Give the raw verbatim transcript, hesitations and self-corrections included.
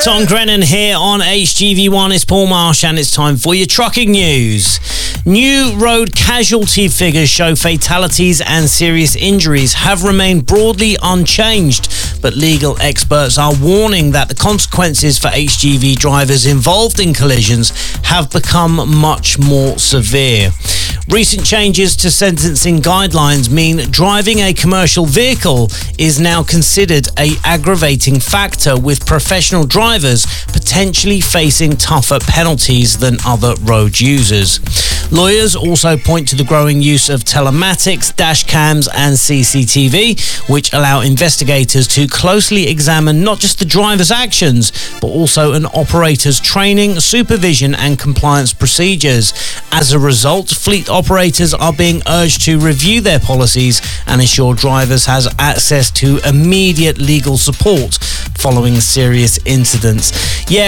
Tom Grennan here on H G V one. It's Paul Marsh and it's time for your trucking news. New road casualty figures show fatalities and serious injuries have remained broadly unchanged, but legal experts are warning that the consequences for H G V drivers involved in collisions have become much more severe. Recent changes to sentencing guidelines mean driving a commercial vehicle is now considered an aggravating factor, with professional drivers potentially facing tougher penalties than other road users. Lawyers also point to the growing use of telematics, dash cams and C C T V, which allow investigators to closely examine not just the driver's actions, but also an operator's training, supervision and compliance procedures. As a result, fleet operators are being urged to review their policies and ensure drivers has access to immediate legal support following serious incidents. Yeah,